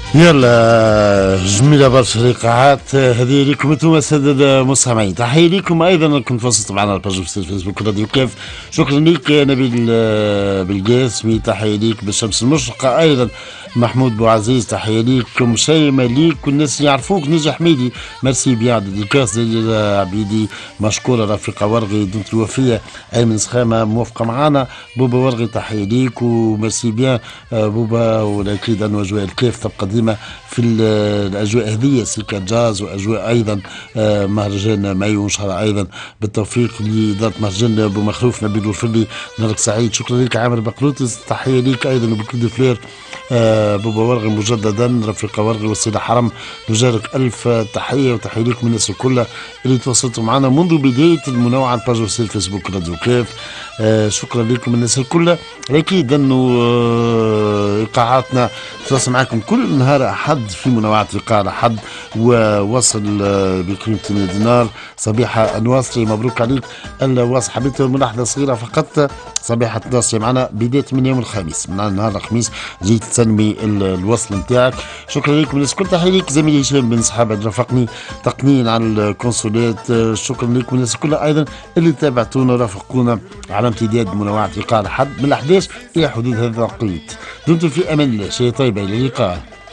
يلا جميلة برشا الإيقاعات هذه لكم انتم السادة المستمعين. تحية لكم أيضا كنت وصلت معنا على الباج في الفيسبوك راديو كيف. شكرا لك نبيل بالقاسمي، تحية ليك بالشمس المشرقة أيضا. محمود بوعزيز تحية ليكم، شيماء ليك والناس يعرفوك. نجي حميدي ميرسي بيان ديديكاس عبيدي مشكورة. رفيقة ورغي دمت الوفية أيمن سخامة موافقة معنا. بوبا ورغي تحية ليك وميرسي بيان بوبا. والأكيد أنه أجواء الكيف تبقى ديما في الأجواء هذه سيكا جاز وأجواء أيضا مهرجان مايو إن شاء الله أيضا بالتوفيق لإدارة مهرجان أبو مخلوف نبيل الفلي. نهارك سعيد. شكرا لك عامر بقلوتس تحية ليك أيضا وبكل فلير. بوبا ورغي مجددا رفيقة ورغي والسيدة حرم نجارك ألف تحية وتحية لكم الناس الكل اللي تواصلتوا معنا منذ بداية المنوعة على الباج الفيسبوك راديو كيف. شكرا لكم الناس الكل. أكيد أنه إيقاعاتنا تواصل معكم كل نهار أحد في منوعات إيقاع الأحد. ووصل بقيمة دينار صبيحة النواصري مبروك عليك الواصل. حبيت ملاحظة صغيرة فقط. صبيحة النواصري معنا بداية من يوم الخميس، من نهار الخميس جيت تسلمي الوصل نتاعك. شكرا لكم الناس الكل. تحية ليك زميلي هشام بن صحابة رافقني تقنين على الكونسولات. شكرا لكم الناس الكل ايضا اللي تابعتونا ورافقونا على امتداد منوعات ايقاع الحد من الاحداث الى حدود هذا التوقيت. دمتم في امان الله. شيء طيب، الى اللقاء.